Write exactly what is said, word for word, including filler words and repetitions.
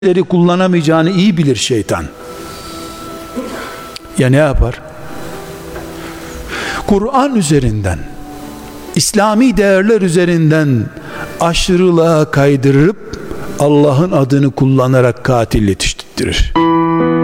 değerleri kullanamayacağını iyi bilir şeytan. Ya ne yapar? Kur'an üzerinden, İslami değerler üzerinden aşırılığa kaydırıp Allah'ın adını kullanarak katil yetiştirir.